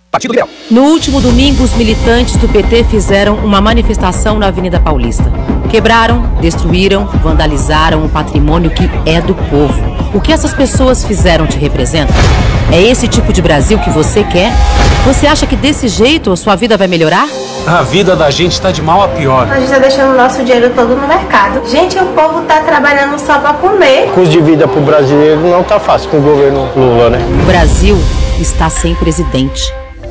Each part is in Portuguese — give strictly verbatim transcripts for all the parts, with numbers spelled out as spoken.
Partido Liberal. No último domingo, os militantes do P T fizeram uma manifestação na Avenida Paulista. Quebraram, destruíram, vandalizaram o patrimônio que é do povo. O que essas pessoas fizeram te representa? É esse tipo de Brasil que você quer? Você acha que desse jeito a sua vida vai melhorar? A vida da gente está de mal a pior. A gente está deixando o nosso dinheiro todo no mercado. Gente, o povo está trabalhando só para comer. O custo de vida para o brasileiro não está fácil com o governo Lula, né? O Brasil está sem presidente.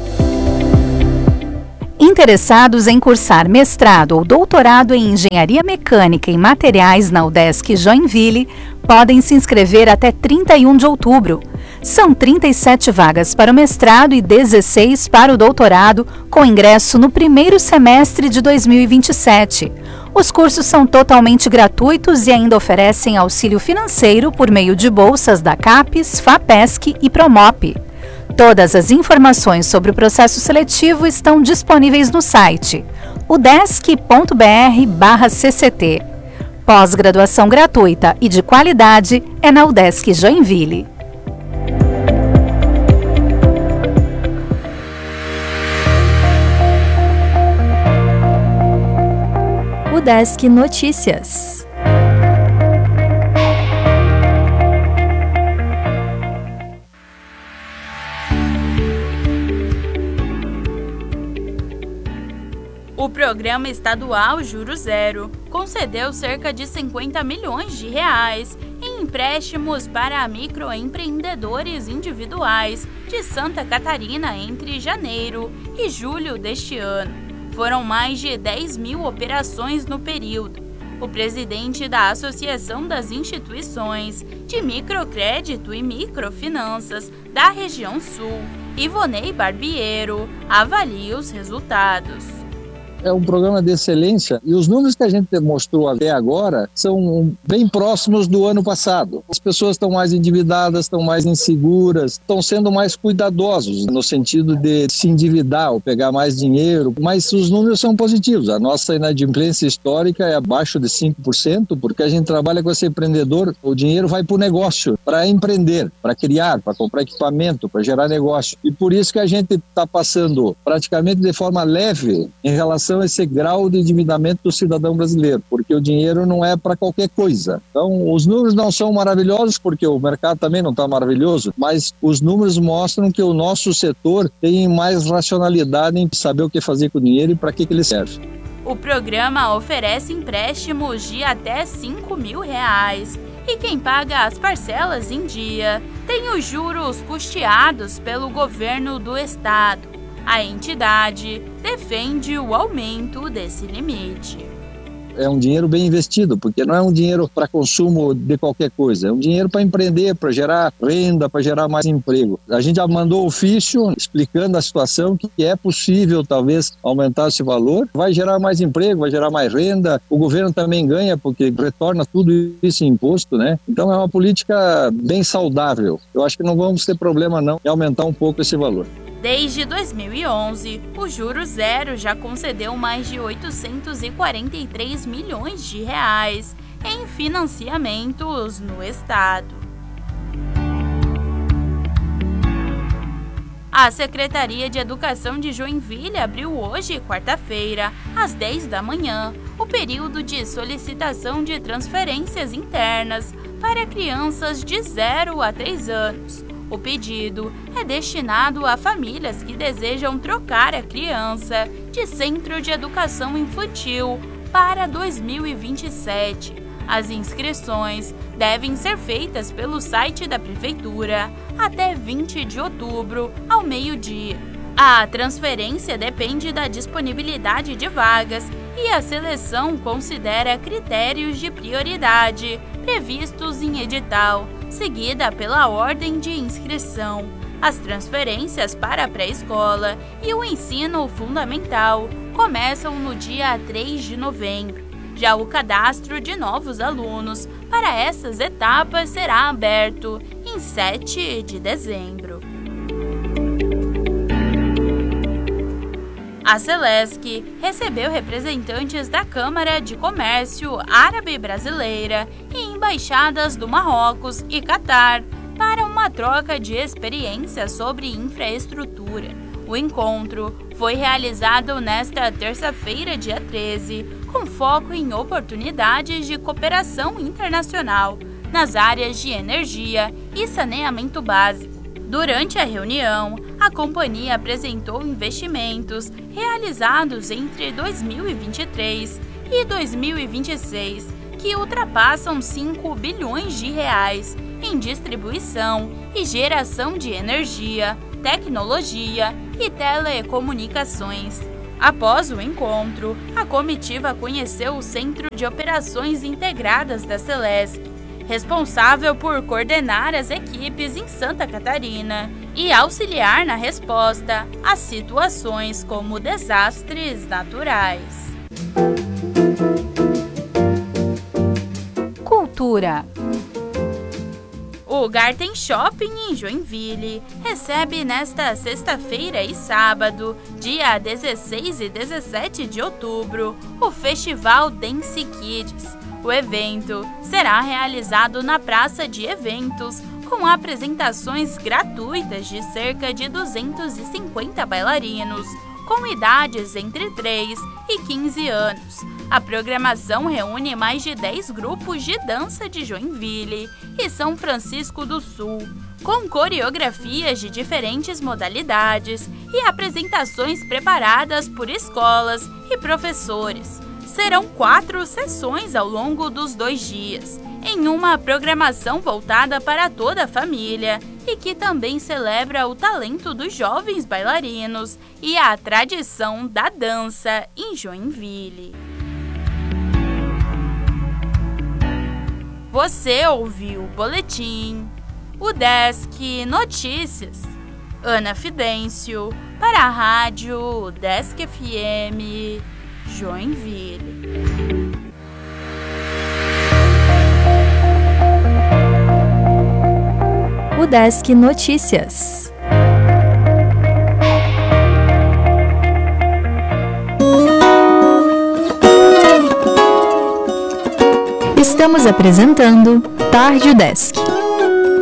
Interessados em cursar mestrado ou doutorado em Engenharia Mecânica e Materiais na UDESC Joinville podem se inscrever até trinta e um de outubro. São trinta e sete vagas para o mestrado e dezesseis para o doutorado, com ingresso no primeiro semestre de dois mil e vinte e sete. Os cursos são totalmente gratuitos e ainda oferecem auxílio financeiro por meio de bolsas da CAPES, FAPESC e Promop. Todas as informações sobre o processo seletivo estão disponíveis no site udesc ponto br barra C C T. Pós-graduação gratuita e de qualidade é na UDESC Joinville. UDESC Notícias. O Programa Estadual Juro Zero concedeu cerca de cinquenta milhões de reais em empréstimos para microempreendedores individuais de Santa Catarina entre janeiro e julho deste ano. Foram mais de dez mil operações no período. O presidente da Associação das Instituições de Microcrédito e Microfinanças da região Sul, Ivonei Barbiero, avalia os resultados. É um programa de excelência e os números que a gente mostrou até agora são bem próximos do ano passado. As pessoas estão mais endividadas, estão mais inseguras, estão sendo mais cuidadosos no sentido de se endividar ou pegar mais dinheiro, mas os números são positivos. A nossa inadimplência histórica é abaixo de cinco por cento porque a gente trabalha com esse empreendedor, o dinheiro vai para o negócio, para empreender, para criar, para comprar equipamento, para gerar negócio. E por isso que a gente está passando praticamente de forma leve em relação a esse grau de endividamento do cidadão brasileiro, porque o dinheiro não é para qualquer coisa. Então, os números não são maravilhosos, porque o mercado também não está maravilhoso, mas os números mostram que o nosso setor tem mais racionalidade em saber o que fazer com o dinheiro e para que, que ele serve. O programa oferece empréstimos de até cinco mil reais e quem paga as parcelas em dia tem os juros custeados pelo governo do estado. A entidade defende o aumento desse limite. É um dinheiro bem investido, porque não é um dinheiro para consumo de qualquer coisa, é um dinheiro para empreender, para gerar renda, para gerar mais emprego. A gente já mandou ofício explicando a situação, que é possível talvez aumentar esse valor, vai gerar mais emprego, vai gerar mais renda, o governo também ganha porque retorna tudo isso em imposto, né? Então é uma política bem saudável. Eu acho que não vamos ter problema não em aumentar um pouco esse valor. Desde dois mil e onze, o Juro Zero já concedeu mais de oitocentos e quarenta e três milhões de reais em financiamentos no estado. A Secretaria de Educação de Joinville abriu hoje, quarta-feira, às dez da manhã, o período de solicitação de transferências internas para crianças de zero a três anos. O pedido é destinado a famílias que desejam trocar a criança de centro de educação infantil para dois mil e vinte e sete. As inscrições devem ser feitas pelo site da Prefeitura até vinte de outubro, ao meio-dia. A transferência depende da disponibilidade de vagas e a seleção considera critérios de prioridade previstos em edital, seguida pela ordem de inscrição. As transferências para a pré-escola e o ensino fundamental começam no dia três de novembro. Já o cadastro de novos alunos para essas etapas será aberto em sete de dezembro. A Celesc recebeu representantes da Câmara de Comércio Árabe Brasileira e embaixadas do Marrocos e Catar para uma troca de experiências sobre infraestrutura. O encontro foi realizado nesta terça-feira, dia treze, com foco em oportunidades de cooperação internacional nas áreas de energia e saneamento básico. Durante a reunião, a companhia apresentou investimentos realizados entre dois mil e vinte e três e dois mil e vinte e seis, que ultrapassam cinco bilhões de reais em distribuição e geração de energia, tecnologia e telecomunicações. Após o encontro, a comitiva conheceu o Centro de Operações Integradas da Celesc, responsável por coordenar as equipes em Santa Catarina e auxiliar na resposta a situações como desastres naturais. Cultura. O Garten Shopping em Joinville recebe nesta sexta-feira e sábado, dia dezesseis e dezessete de outubro, o Festival Dance Kids. O evento será realizado na Praça de Eventos, com apresentações gratuitas de cerca de duzentos e cinquenta bailarinos, com idades entre três e quinze anos. A programação reúne mais de dez grupos de dança de Joinville e São Francisco do Sul, com coreografias de diferentes modalidades e apresentações preparadas por escolas e professores. Serão quatro sessões ao longo dos dois dias, em uma programação voltada para toda a família e que também celebra o talento dos jovens bailarinos e a tradição da dança em Joinville. Você ouviu o boletim, o Desk Notícias. Ana Fidêncio, para a Rádio Desk F M, Joinville. O Desk Notícias. Estamos apresentando Tarde Desk.